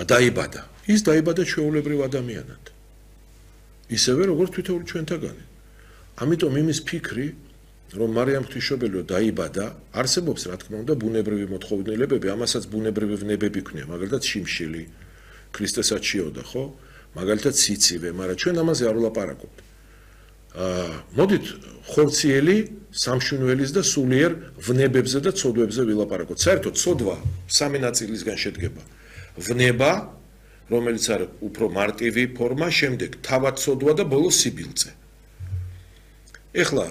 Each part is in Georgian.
დაიბადა. ის დაიბადა ჩვეულებრივ ადამიანად. ისევე როგორც თვითონ ჩვენთაგანი. ამიტომ იმის ფიქრი, რომ მარიამ ღვთისმშობელი დაიბადა, არსებობს რა თქმა უნდა ბუნებრივი მოთხოვნილებები, ამასაც ბუნებრივი ვნებები ქნია, მაგალითად შიმშილი, ქრისტესაც შეოდა, ხო? მაგალითად სიცივე, მაგრამ ჩვენ ამაზე არ ვლაპარაკობთ. მოდით ხორციელი, სამშვენველის და სულიერ ვნებებზე და ცოდვებზე ვილაპარაკოთ. საერთოდ ცოდვა სამი ნაწილისგან შედგება. ვნება, რომელიც არის უფრო მარტივი ფორმა, შემდეგ თავად ცოდვა და ბოლოს სიბილწე. ეხლა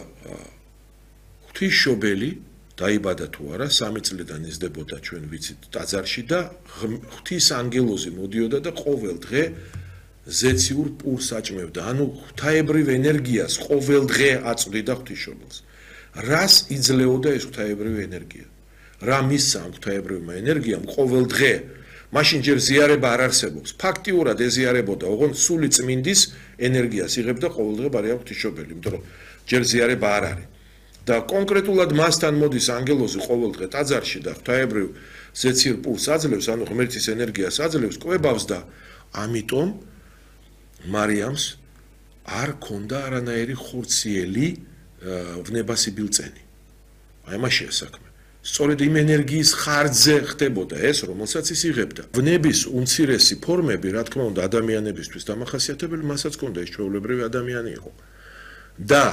ღვთისმშობელი დაიბადა თუ არა, 3 წლიდან იზრდებოდა ჩვენ ვიცით ტაძარში და ღვთის ანგელოზი მოდიოდა და ყოველ დღე ზეციურ პულს აჭმევდა. ანუ ღვთაებრივ ენერგიას ყოველ დღე აწვდიდა ღვთისმშობელს. რას იძლეოდა ეს ღვთაებრივი ენერგია? რა მისცა ამ ღვთაებრივმა ენერგიამ ყოველ დღე? მაშინ ჯერ ზიარება არ არსებობს. ფაქტიურად ეზიარებოდა, ოღონდ სული წმინდის ენერგიას იღებდა ყოველ დღე მარიამ ღვთისმშობელი, იმიტომ რომ ჯერ ზიარება არ არის. და კონკრეტულად მასთან მოდის ანგელოზი ყოველ დღე ტაძარში და ღვთაებრივ ზეციურ პულს აძლევს, ანუ ღმერთის ენერგიას აძლევს, კვებავს და ამიტომ მარიამს არ ქონდა არანაირი ხორციელი ვნებასიბილწენი. აი მაშია საქმე. სწორედ იმ ენერგიის ხარჯზე ხდებოდა ეს, რომელსაც ის იღებდა. ვნების უმცირესი ფორმები, რა თქმა უნდა, ადამიანებისთვის დამახასიათებელი, მასაც ქონდა ეს ჩვეულებრივი ადამიანი იყო. და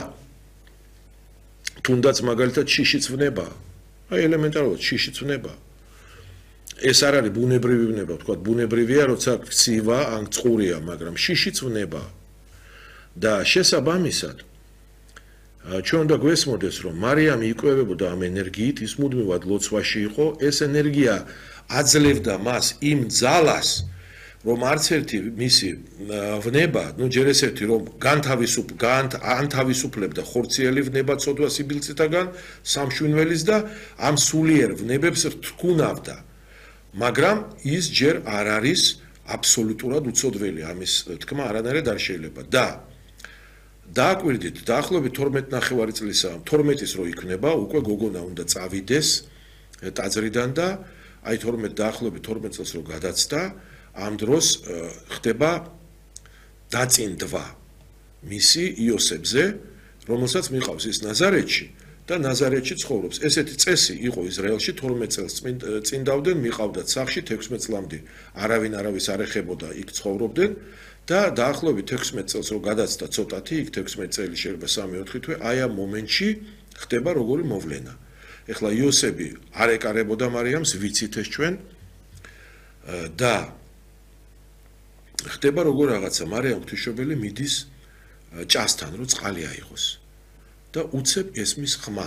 თუნდაც მაგალითად შიშიც ვნება, აი ელემენტარულად შიშიც ვნება. ეს არ არის ბუნებრივი ვნება, თქვა ბუნებრივია, როცა ცივა ან წყურია, მაგრამ შიშიც ვნება. და შესაბამისად ჩვენ უნდა გვესმოდეს, რომ მარიამი იკვებებოდა ამ ენერგიით, ის მუდმივად ლოცვაში იყო, ეს ენერგია აძლევდა მას იმ ძალას, რომ არც ერთი მისი ვნება, ჯერ ესეთი რომ განთავისუფლებდა ხორციელი ვნება ცოდვა სიბილწითაგან, სამშვენველის და ამ სულიერ ვნებებს რთქუნავდა. მაგრამ ის ჯერ არ არის აბსოლუტურად უცოდველი, ამის თქმა არანაირად არ შეიძლება. და დააკვირდით, დაახლოებით 12 წლისაა, 12-ის რო იქნება, უკვე გოგონა უნდა წავიდეს ტაძრიდან და აი დაახლოებით 12 წელს რო გადაცდა, ამ დროს ხდება დაწინდვა მისი იოსებზე, რომელსაც მიყავს ის ნაზარეთში და ნაზარეთში ცხოვრობს. ესეთი წესი იყო ისრაელში 12 წელს წინ დავდნენ, მიყავდათ სახლში 16 წლამდე არავინ არავის არ ეხებოდა, იქ ცხოვრობდნენ და დაახლოებით 16 წელს რო გადაცდა ცოტათი, იქ 16 წელი შეიძლება 3-4 თვე, აი ამ მომენტში ხდება როგორი მოვლენა. ეხლა იოსები არ ეკარებოდა მარიამს, ვიცით ეს ჩვენ და ხდება როგორ რაღაცა, მარიამ ღვთისმშობელი მიდის ჭასთან, რომ წყალი აიღოს და უცებ ესმის ხმა.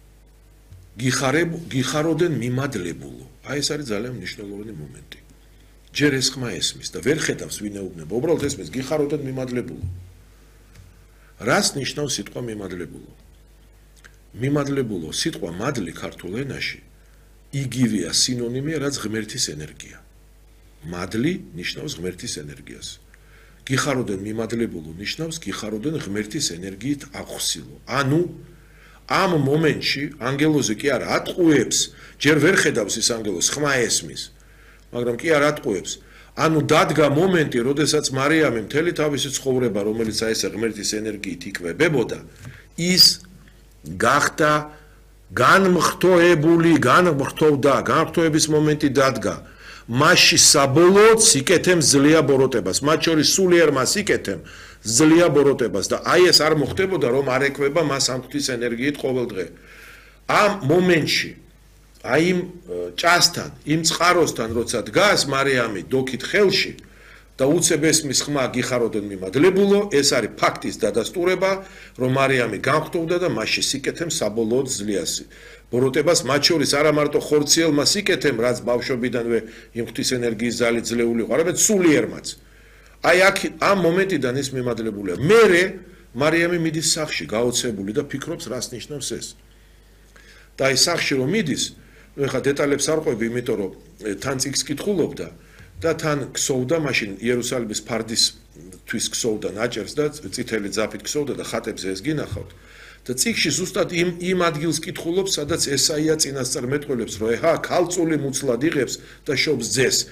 გიხაროდენ მიმადლებულო. აი ეს არის ძალიან მნიშვნელოვანი მომენტი. ჯერ ეს ხმა ესმის და ვერ ხედავს ვინეუბნება, უბრალოდ ესმის გიხაროდენ მიმადლებულო. რას ნიშნავს სიტყვა მიმადლებულო? მიმადლებულო სიტყვა მადლი ქართულ ენაში იგივეა სინონიმია, რაც ღმერთის ენერგია. მადლი ნიშნავს ღმერთის ენერგიას. გიხაროდენ მიმადლებულო ნიშნავს გიხაროდენ ღმერთის ენერგიით აღხსილო. ანუ ამ მომენტში ანგელოზი კი არა ატყუებს, ჯერ ვერ ხედავს ის ანგელოზს, ხმა ესმის, მაგრამ კი არ ატყუებს. ანუ დადგა მომენტი, როდესაც მარიამი მთელი თავისი ცხოვრება, რომელიც აი ეს ღმერთის ენერგიით იკვებებოდა, ის გახდა განმხტოებული, განმხტოვდა, განმხტოების მომენტი დადგა. მასში საბოლოოდ სიკეთემ ძლია ბოროტებას, მათ შორის სულიერმა სიკეთემ ძლია ბოროტებას და აი ეს არ მოხდებოდა, რომ არ ეკვება მას ამ ღვთის ენერგიით ყოველ დღე. ამ მომენტში, აი იმ ჭასთან, იმ წყაროსთან, როცა დგას მარიამი დოქით ხელში და უცებ ესმის ხმა გიხაროდენ მიმადლებულო, ეს არის ფაქტის დადასტურება, რომ მარიამი განხტოვდა და მასში სიკეთემ საბოლოოდ ძლია ბოროტებას, მათ შორის არა მარტო ხორციელმა სიკეთემ, რაც ბავშვობიდანვე იმ ღვთის ენერგიის ძალით ძლეული იყო, არამედ სულიერმაც. აი აქ ამ მომენტიდან ის მიმადლებულია. მერე მარიამი მიდის სახლში, გაოცებული და ფიქრობს, რას ნიშნავს ეს. და აი სახლში რომ მიდის, ეხლა დეტალებს არ ყვები, იმიტომ რომ თან წიგს კითხულობდა და თან ქსოვდა, მაშინ იერუსალიმის ფარდისთვის ქსოვდა ნაჭერს და წითელი ძაფით ქსოვდა და ხატებზე ეს გინახავთ. და წიგში ზუსტად იმ ადგილს კითხულობს, სადაც ესაია წინასწარმეტყველებს, რომ ეჰა ქალწული მუცლად იღებს და შობს ძეს.